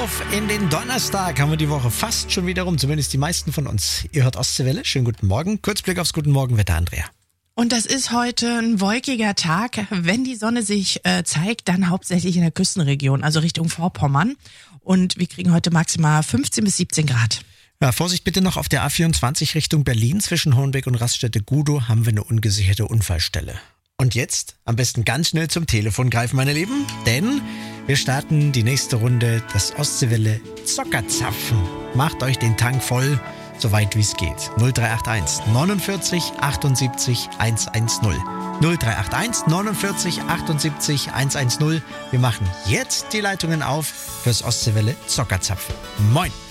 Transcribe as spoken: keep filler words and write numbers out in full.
auf in den Donnerstag. Haben wir die Woche fast schon wieder rum, zumindest die meisten von uns. Ihr hört Ostseewelle, schönen guten Morgen. Kurzblick aufs Guten Morgen-Wetter, Andrea. Und das ist heute ein wolkiger Tag. Wenn die Sonne sich äh, zeigt, dann hauptsächlich in der Küstenregion, also Richtung Vorpommern. Und wir kriegen heute maximal fünfzehn bis siebzehn Grad. Ja, Vorsicht bitte noch auf der A vierundzwanzig Richtung Berlin. Zwischen Hornbeck und Raststätte-Gudow haben wir eine ungesicherte Unfallstelle. Und jetzt am besten ganz schnell zum Telefon greifen, meine Lieben, denn wir starten die nächste Runde des Ostseewelle Zockerzapfen. Macht euch den Tank voll, so weit wie es geht. null drei acht eins neunundvierzig achtundsiebzig hundertzehn. null drei acht eins neunundvierzig achtundsiebzig hundertzehn. Wir machen jetzt die Leitungen auf fürs Ostseewelle Zockerzapfen. Moin!